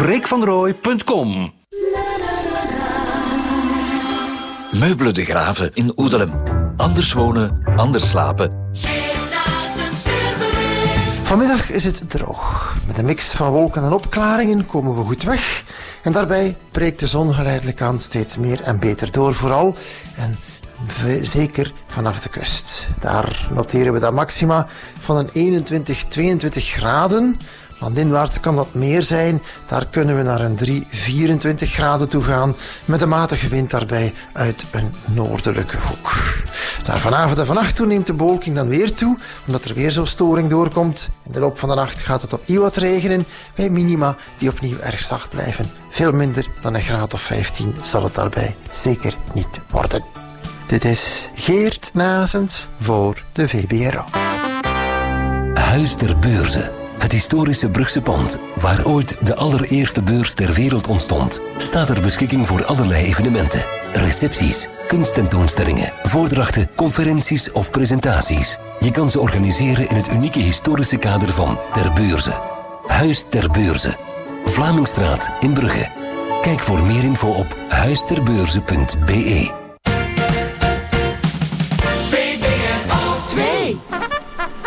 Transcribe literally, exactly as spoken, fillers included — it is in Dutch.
freekvanrooij punt com. Meubelen de Graven in Oedelem. Anders wonen, anders slapen. Vanmiddag is het droog. Met een mix van wolken en opklaringen komen we goed weg. En daarbij breekt de zon geleidelijk aan steeds meer en beter door. Vooral en zeker vanaf de kust. Daar noteren we dan maxima van een eenentwintig, tweeëntwintig graden. Landinwaarts kan dat meer zijn. Daar kunnen we naar een drie, vierentwintig graden toe gaan. Met een matige wind daarbij uit een noordelijke hoek. Naar vanavond en vannacht toe neemt de bewolking dan weer toe. Omdat er weer zo'n storing doorkomt. In de loop van de nacht gaat het opnieuw wat regenen. Bij minima die opnieuw erg zacht blijven. Veel minder dan een graad of vijftien zal het daarbij zeker niet worden. Dit is Geert Nazens voor de V B R O. Huis ter Beurze. Het historische Brugse pand, waar ooit de allereerste beurs ter wereld ontstond, staat ter beschikking voor allerlei evenementen. Recepties, kunsttentoonstellingen, voordrachten, conferenties of presentaties. Je kan ze organiseren in het unieke historische kader van Ter Beurze. Huis ter Beurze. Vlamingstraat in Brugge. Kijk voor meer info op huisterbeurze punt be.